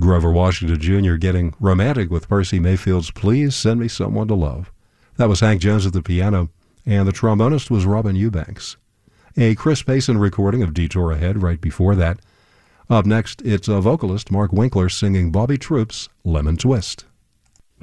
Grover Washington Jr. getting romantic with Percy Mayfield's Please Send Me Someone to Love. That was Hank Jones at the piano, and the trombonist was Robin Eubanks. A Chris Payson recording of Detour Ahead right before that. Up next, it's a vocalist, Mark Winkler, singing Bobby Troupe's Lemon Twist.